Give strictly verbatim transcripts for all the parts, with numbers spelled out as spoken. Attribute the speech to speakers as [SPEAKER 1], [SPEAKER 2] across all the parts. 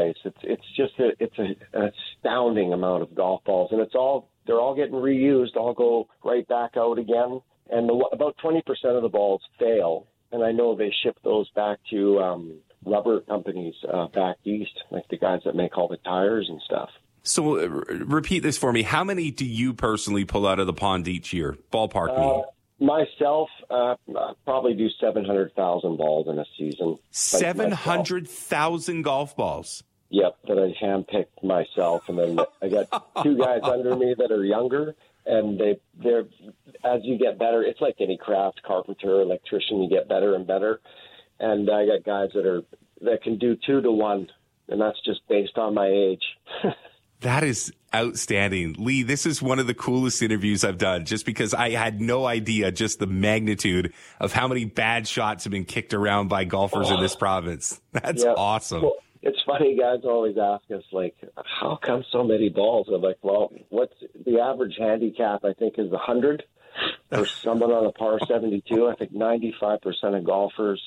[SPEAKER 1] place. It's it's just a, it's a, an astounding amount of golf balls, and it's all they're all getting reused. All go right back out again, and the, about twenty percent of the balls fail. And I know they ship those back to um, rubber companies uh, back east, like the guys that make all the tires and stuff.
[SPEAKER 2] So uh, repeat this for me. How many do you personally pull out of the pond each year? Ballpark me.
[SPEAKER 1] Uh, myself, uh, probably do seven hundred thousand balls in a season.
[SPEAKER 2] seven hundred thousand golf balls?
[SPEAKER 1] Yep, that I handpicked myself. And then I got two guys under me that are younger. And they, they're, as you get better, it's like any craft, carpenter, electrician, you get better and better. And I got guys that are, that can do two to one. And that's just based on my age.
[SPEAKER 2] That is outstanding. Lee, this is one of the coolest interviews I've done just because I had no idea just the magnitude of how many bad shots have been kicked around by golfers oh. in this province. That's yeah. awesome.
[SPEAKER 1] Well, it's funny, guys always ask us, like, how come so many balls? I'm like, well, what's the average handicap, I think, is one hundred for someone on a par seventy-two. I think ninety-five percent of golfers,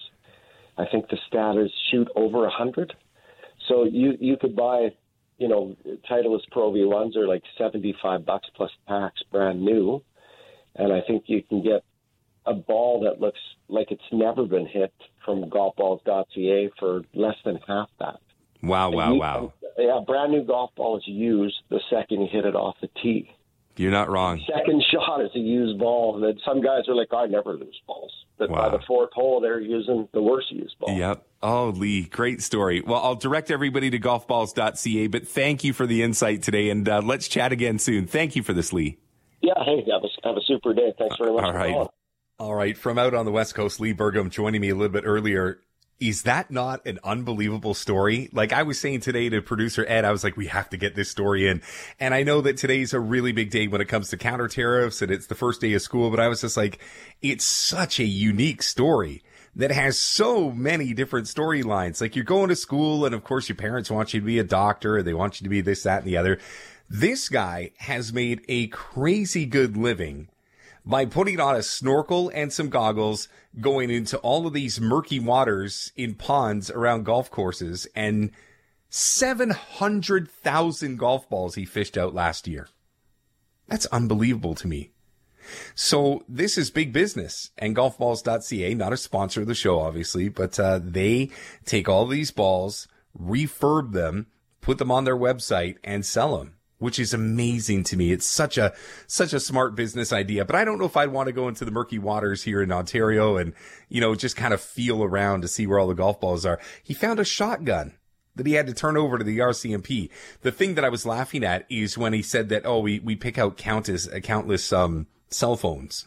[SPEAKER 1] I think the stat is shoot over one hundred. So you, you could buy, you know, Titleist Pro V ones are like seventy-five bucks plus tax, brand new. And I think you can get a ball that looks like it's never been hit from golf balls dot c a for less than half that.
[SPEAKER 2] Wow, wow,
[SPEAKER 1] you,
[SPEAKER 2] wow.
[SPEAKER 1] Yeah, brand new golf ball is used the second you hit it off the tee.
[SPEAKER 2] You're not wrong.
[SPEAKER 1] Second shot is a used ball. And then some guys are like, I never lose balls. But wow. by the fourth hole, they're using the worst used ball.
[SPEAKER 2] Yep. Oh, Lee, great story. Well, I'll direct everybody to golf balls dot c a, but thank you for the insight today, and uh, let's chat again soon. Thank you for this, Lee.
[SPEAKER 1] Yeah, hey, have a, have a super day. Thanks very much.
[SPEAKER 2] All right.
[SPEAKER 1] For
[SPEAKER 2] All right. From out on the West Coast, Lee Burgum joining me a little bit earlier. Is that not an unbelievable story? Like I was saying today to producer Ed, I was like, we have to get this story in. And I know that today's a really big day when it comes to counter tariffs and it's the first day of school, but I was just like, it's such a unique story that has so many different storylines. Like you're going to school and of course your parents want you to be a doctor. They want you to be this, that, and the other. This guy has made a crazy good living by putting on a snorkel and some goggles, going into all of these murky waters in ponds around golf courses, and seven hundred thousand golf balls he fished out last year. That's unbelievable to me. So this is big business, and golf balls dot c a, not a sponsor of the show, obviously, but uh, they take all these balls, refurb them, put them on their website, and sell them, which is amazing to me. It's such a, such a smart business idea, but I don't know if I'd want to go into the murky waters here in Ontario and, you know, just kind of feel around to see where all the golf balls are. He found a shotgun that he had to turn over to the R C M P. The thing that I was laughing at is when he said that, oh, we, we pick out countless, countless, um, cell phones.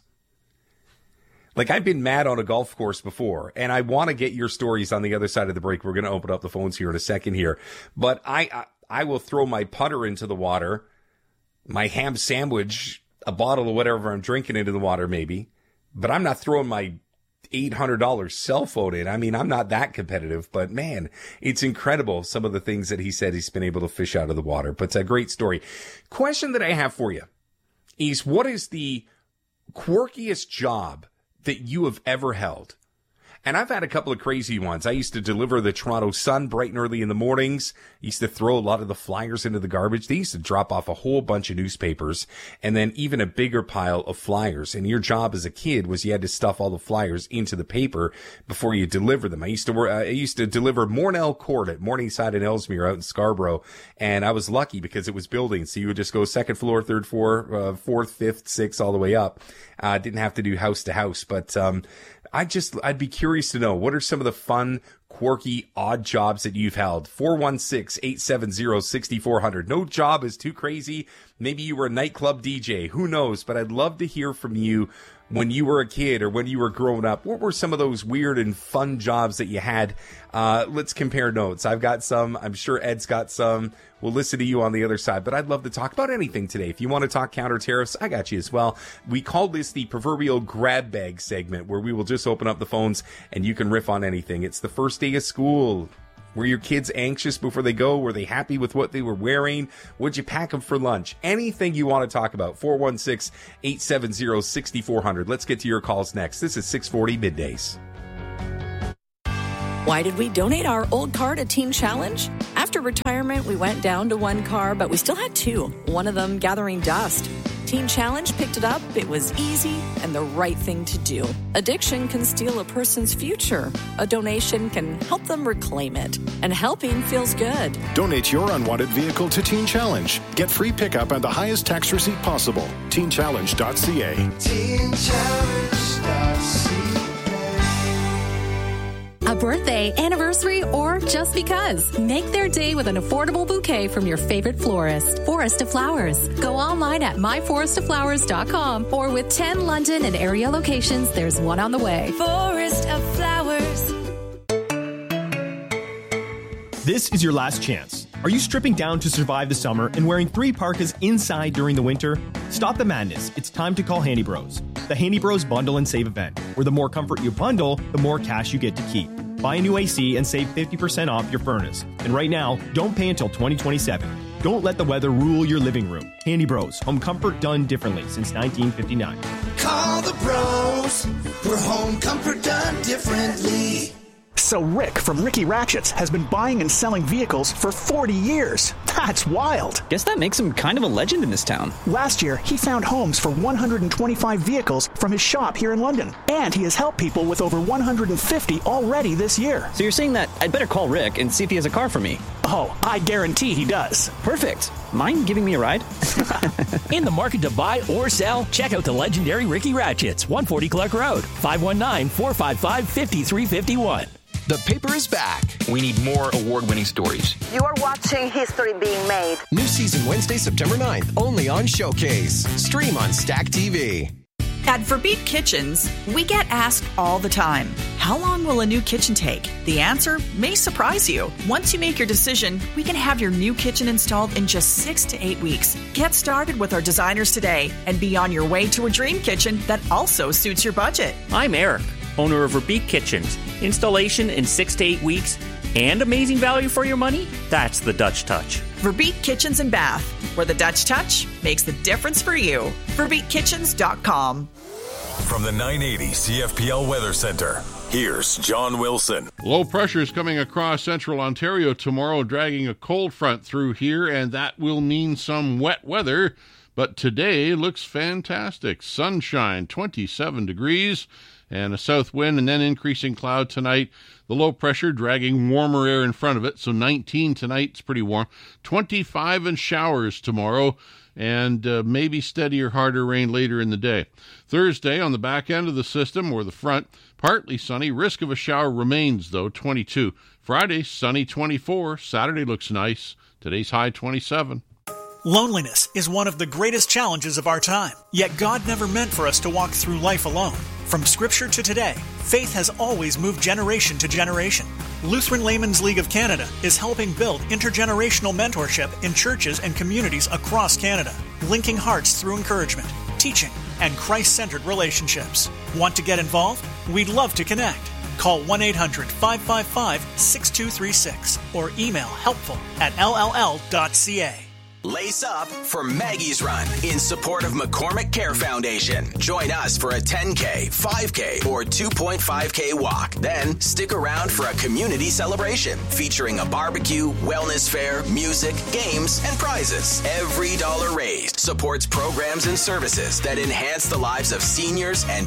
[SPEAKER 2] Like I've been mad on a golf course before, and I want to get your stories on the other side of the break. We're going to open up the phones here in a second here, but I, I I will throw my putter into the water, my ham sandwich, a bottle of whatever I'm drinking into the water maybe, but I'm not throwing my eight hundred dollars cell phone in. I mean, I'm not that competitive, but man, it's incredible some of the things that he said he's been able to fish out of the water. But it's a great story. Question that I have for you is, what is the quirkiest job that you have ever held? And I've had a couple of crazy ones. I used to deliver the Toronto Sun bright and early in the mornings. I used to throw a lot of the flyers into the garbage. They used to drop off a whole bunch of newspapers and then even a bigger pile of flyers. And your job as a kid was you had to stuff all the flyers into the paper before you deliver them. I used to work, uh, I used to deliver Mornell Court at Morningside and Ellesmere out in Scarborough. And I was lucky because it was buildings. So you would just go second floor, third floor, uh, fourth, fifth, sixth, all the way up. Uh, didn't have to do house to house, but, um, I just, I'd be curious to know, what are some of the fun, quirky, odd jobs that you've held? four one six, eight seven zero, six four zero zero. No job is too crazy. Maybe you were a nightclub D J. Who knows? But I'd love to hear from you when you were a kid or when you were growing up. What were some of those weird and fun jobs that you had? Uh, let's compare notes. I've got some. I'm sure Ed's got some. We'll listen to you on the other side, but I'd love to talk about anything today. If you want to talk counter tariffs, I got you as well. We call this the proverbial grab bag segment, where we will just open up the phones and you can riff on anything. It's the first day of school. Were your kids anxious before they go? Were they happy with what they were wearing? Would you pack them for lunch? Anything you want to talk about. four one six, eight seven zero, six four zero zero. Let's get to your calls next. This is six forty Middays.
[SPEAKER 3] Why did we donate our old car to Teen Challenge? After retirement, we went down to one car, but we still had two, one of them gathering dust. Teen Challenge picked it up, it was easy, and the right thing to do. Addiction can steal a person's future. A donation can help them reclaim it. And helping feels good.
[SPEAKER 4] Donate your unwanted vehicle to Teen Challenge. Get free pickup and the highest tax receipt possible. teen challenge dot c a. teen challenge dot c a.
[SPEAKER 5] A birthday, anniversary, or just because. Make their day with an affordable bouquet from your favorite florist. Forest of Flowers. Go online at my forest of flowers dot com or with ten London and area locations, there's one on the way.
[SPEAKER 6] Forest of Flowers.
[SPEAKER 7] This is your last chance. Are you stripping down to survive the summer and wearing three parkas inside during the winter? Stop the madness. It's time to call Handy Bros. The Handy Bros Bundle and Save event, where the more comfort you bundle, the more cash you get to keep. Buy a new A C and save fifty percent off your furnace. And right now, don't pay until twenty twenty-seven. Don't let the weather rule your living room. Handy Bros, home comfort done differently since nineteen fifty-nine.
[SPEAKER 8] Call the bros for home comfort done differently.
[SPEAKER 9] So Rick from Ricky Ratchets has been buying and selling vehicles for forty years. That's wild.
[SPEAKER 10] Guess that makes him kind of a legend in this town.
[SPEAKER 9] Last year, he found homes for one hundred twenty-five vehicles from his shop here in London. And he has helped people with over one hundred fifty already this year.
[SPEAKER 10] So you're saying that I'd better call Rick and see if he has a car for me?
[SPEAKER 9] Oh, I guarantee he does.
[SPEAKER 10] Perfect. Mind giving me a ride?
[SPEAKER 11] In the market to buy or sell? Check out the legendary Ricky Ratchets, one forty Clark Road, five one nine, four five five, five three five one.
[SPEAKER 12] The paper is back. We need more award-winning stories.
[SPEAKER 13] You are watching history being made.
[SPEAKER 12] New season Wednesday, September ninth, only on Showcase. Stream on Stack T V.
[SPEAKER 14] At Verbeet Kitchens, we get asked all the time, how long will a new kitchen take? The answer may surprise you. Once you make your decision, we can have your new kitchen installed in just six to eight weeks. Get started with our designers today and be on your way to a dream kitchen that also suits your budget.
[SPEAKER 15] I'm Eric, owner of Verbeet Kitchens. Installation in six to eight weeks and amazing value for your money? That's the Dutch touch.
[SPEAKER 14] Verbeet Kitchens and Bath, where the Dutch touch makes the difference for you. verbeet kitchens dot com.
[SPEAKER 16] From the nine eighty C F P L Weather Center, here's John Wilson.
[SPEAKER 17] Low pressure is coming across central Ontario tomorrow, dragging a cold front through here, and that will mean some wet weather. But today looks fantastic. Sunshine, twenty-seven degrees, and a south wind, and then increasing cloud tonight. The low pressure dragging warmer air in front of it, so nineteen tonight. It's pretty warm. twenty-five and showers tomorrow, and uh, maybe steadier, harder rain later in the day. Thursday, on the back end of the system, or the front, partly sunny. Risk of a shower remains, though, twenty-two. Friday, sunny, twenty-four. Saturday looks nice. Today's high, twenty-seven.
[SPEAKER 18] Loneliness is one of the greatest challenges of our time. Yet God never meant for us to walk through life alone. From Scripture to today, faith has always moved generation to generation. Lutheran Laymen's League of Canada is helping build intergenerational mentorship in churches and communities across Canada, linking hearts through encouragement, teaching, and Christ-centered relationships. Want to get involved? We'd love to connect. Call one eight hundred, five five five, six two three six or email helpful at l l l dot c a.
[SPEAKER 19] Lace up for Maggie's Run in support of McCormick Care Foundation. Join us for a ten K, five K, or two point five K walk. Then stick around for a community celebration featuring a barbecue, wellness fair, music, games, and prizes. Every dollar raised supports programs and services that enhance the lives of seniors and